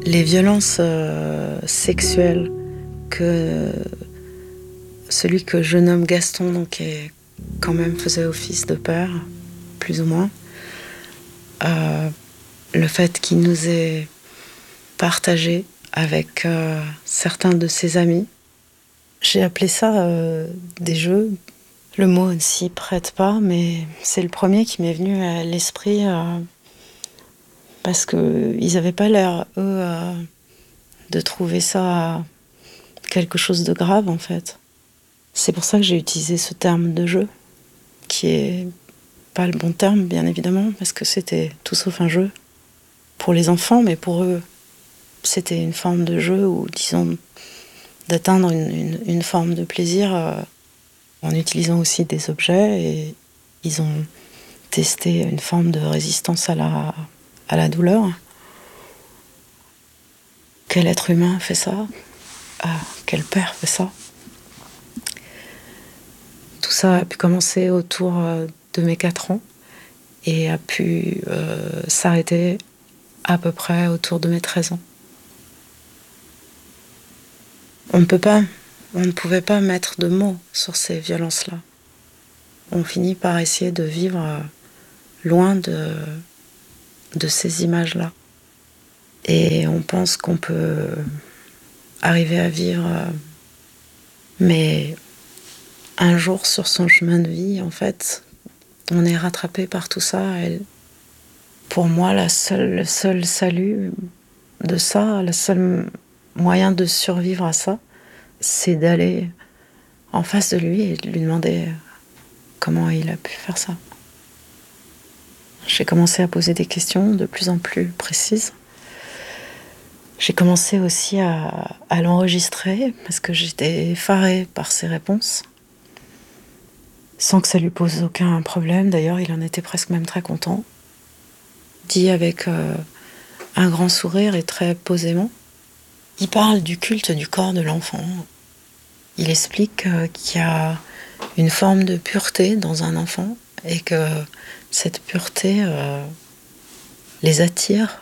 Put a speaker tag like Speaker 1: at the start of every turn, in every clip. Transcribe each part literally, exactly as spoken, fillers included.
Speaker 1: Les violences euh, sexuelles que celui que je nomme Gaston, donc, qui quand même faisait office de père, plus ou moins, euh, le fait qu'il nous ait partagé avec euh, certains de ses amis, j'ai appelé ça euh, des jeux. Le mot ne s'y prête pas, mais c'est le premier qui m'est venu à l'esprit euh, parce qu'ils n'avaient pas l'air, eux, euh, de trouver ça quelque chose de grave, en fait. C'est pour ça que j'ai utilisé ce terme de jeu, qui est pas le bon terme, bien évidemment, parce que c'était tout sauf un jeu pour les enfants, mais pour eux, c'était une forme de jeu, ou disons, d'atteindre une, une, une forme de plaisir euh, en utilisant aussi des objets, et ils ont testé une forme de résistance à la, à la douleur. Quel être humain fait ça? Ah, quel père fait ça? Tout ça a pu commencer autour de mes quatre ans et a pu euh, s'arrêter à peu près autour de mes treize ans. On ne peut pas, on ne pouvait pas mettre de mots sur ces violences-là. On finit par essayer de vivre loin de, de ces images-là. Et on pense qu'on peut arriver à vivre, mais un jour sur son chemin de vie, en fait, on est rattrapé par tout ça. Et pour moi, la seule, le seul salut de ça, le seul moyen de survivre à ça, c'est d'aller en face de lui et de lui demander comment il a pu faire ça. J'ai commencé à poser des questions de plus en plus précises. J'ai commencé aussi à, à l'enregistrer parce que j'étais effarée par ses réponses, sans que ça lui pose aucun problème. D'ailleurs, il en était presque même très content. Dit avec euh, un grand sourire et très posément. Il parle du culte du corps de l'enfant. Il explique euh, qu'il y a une forme de pureté dans un enfant et que cette pureté euh, les attire.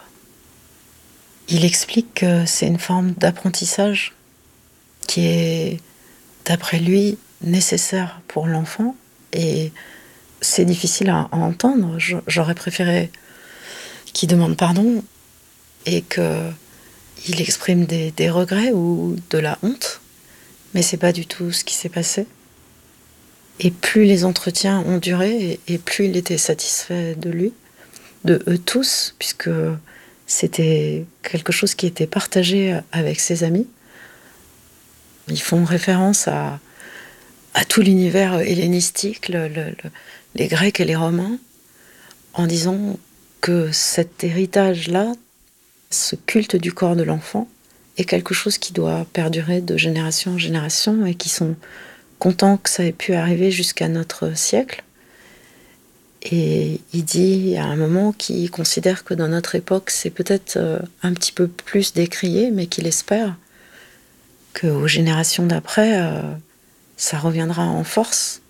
Speaker 1: Il explique que c'est une forme d'apprentissage qui est, d'après lui, nécessaire pour l'enfant, et c'est difficile à, à entendre. J'aurais préféré qu'il demande pardon et qu'il exprime des, des regrets ou de la honte, mais c'est pas du tout ce qui s'est passé. Et plus les entretiens ont duré, et, et plus il était satisfait de lui, de eux tous, puisque c'était quelque chose qui était partagé avec ses amis. Ils font référence à, à tout l'univers hellénistique, le, le, le, les Grecs et les Romains, en disant que cet héritage-là, ce culte du corps de l'enfant, est quelque chose qui doit perdurer de génération en génération, et qui sont contents que ça ait pu arriver jusqu'à notre siècle. Et il dit à un moment qu'il considère que dans notre époque, c'est peut-être un petit peu plus décrié, mais qu'il espère qu'aux générations d'après, euh, ça reviendra en force.